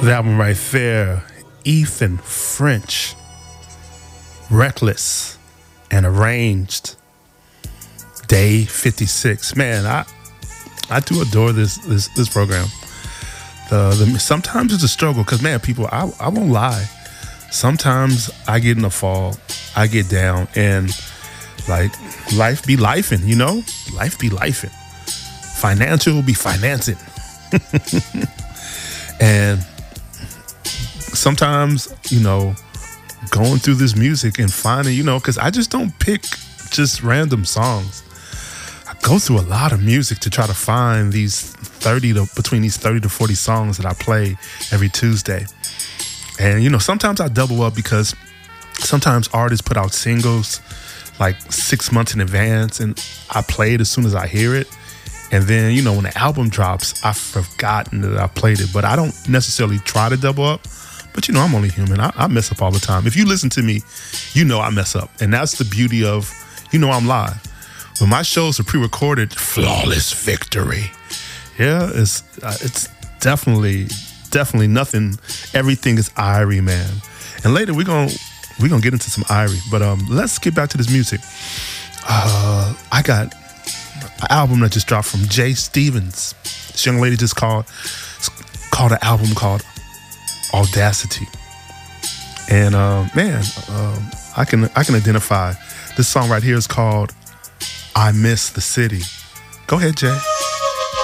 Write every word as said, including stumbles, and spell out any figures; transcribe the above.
That one right there, Ethan French, Reckless and Arranged, Day fifty-six. Man, I I do adore this this this program. The, the sometimes it's a struggle because man, people, I I won't lie. Sometimes I get in a fall, I get down, and like life be lifing, you know, life be lifing. Financial be financing, and sometimes, you know, going through this music and finding, you know, because I just don't pick just random songs. I go through a lot of music to try to find these thirty to between these thirty to forty songs that I play every Tuesday. And, you know, sometimes I double up because sometimes artists put out singles like six months in advance and I play it as soon as I hear it. And then, you know, when the album drops, I've forgotten that I played it. But I don't necessarily try to double up. But, you know, I'm only human. I, I mess up all the time. If you listen to me, you know I mess up. And that's the beauty of, you know, I'm live. When my shows are pre-recorded, flawless victory. Yeah, it's uh, it's definitely, definitely nothing. Everything is Irie, man. And later we're going we're gonna get into some Irie. But um, let's get back to this music. Uh, I got an album that just dropped from Jay Stevens. This young lady just called, called an album called Audacity. And uh, man, um, I can I can identify. This song right here is called I Miss the City. Go ahead, Jay.